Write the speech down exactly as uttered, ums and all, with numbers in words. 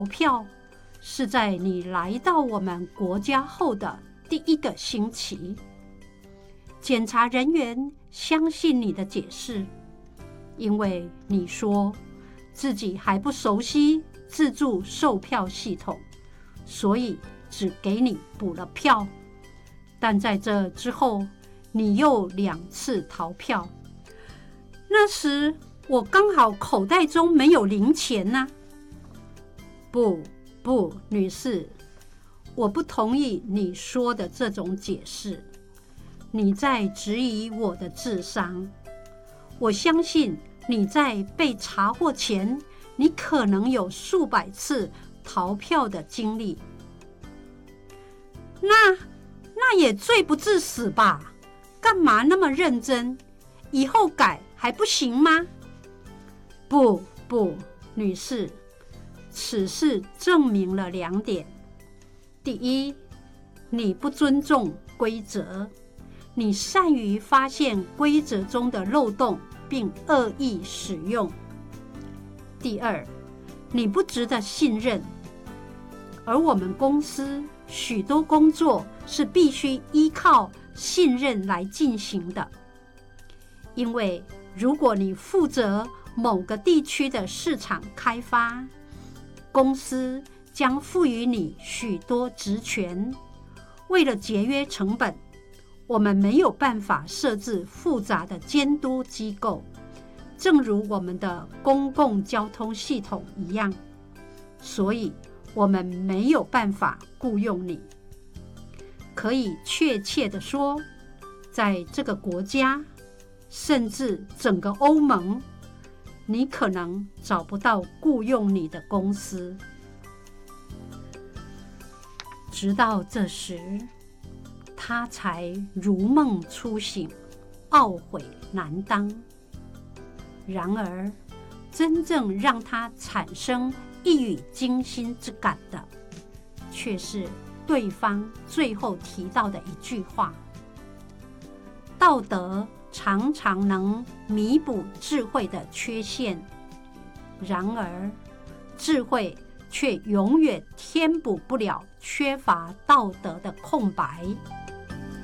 票是在你来到我们国家后的第一个星期。检查人员相信你的解释，因为你说自己还不熟悉自助售票系统，所以只给你补了票。但在这之后，你又两次逃票。那时我刚好口袋中没有零钱呐、啊。不不，女士，我不同意你说的这种解释。你在质疑我的智商。我相信你在被查获前，你可能有数百次逃票的经历。那那也罪不至死吧？干嘛那么认真？以后改还不行吗？不不，女士，此事证明了两点。第一，你不尊重规则，你善于发现规则中的漏洞并恶意使用。第二，你不值得信任，而我们公司许多工作是必须依靠信任来进行的。因为如果你负责某个地区的市场开发，公司将赋予你许多职权。为了节约成本，我们没有办法设置复杂的监督机构，正如我们的公共交通系统一样，所以我们没有办法雇佣你。可以确切地说，在这个国家，甚至整个欧盟，你可能找不到雇佣你的公司。直到这时，他才如梦初醒，懊悔难当。然而，真正让他产生一语惊心之感的，却是对方最后提到的一句话：道德常常能弥补智慧的缺陷，然而智慧却永远填补不了缺乏道德的空白。